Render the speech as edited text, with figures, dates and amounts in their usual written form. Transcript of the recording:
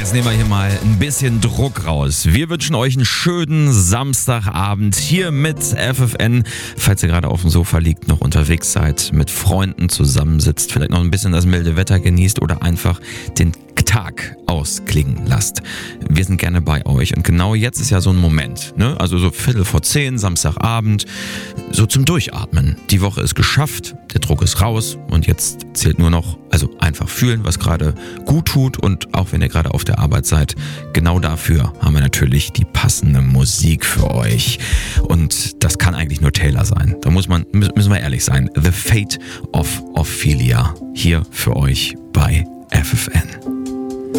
jetzt nehmen wir hier mal ein bisschen Druck raus. Wir wünschen euch einen schönen Samstagabend hier mit FFN. Falls ihr gerade auf dem Sofa liegt, noch unterwegs seid, mit Freunden zusammensitzt, vielleicht noch ein bisschen das milde Wetter genießt oder einfach den Tag ausklingen lasst. Wir sind gerne bei euch und genau jetzt ist ja so ein Moment, ne? Also so 9:15, Samstagabend, so zum Durchatmen. Die Woche ist geschafft, der Druck ist raus und jetzt zählt nur noch, also einfach fühlen, was gerade gut tut, und auch wenn ihr gerade auf der Arbeit seid, genau dafür haben wir natürlich die passende Musik für euch. Und das kann eigentlich nur Taylor sein. Da müssen wir ehrlich sein. The Fate of Ophelia hier für euch bei FFN.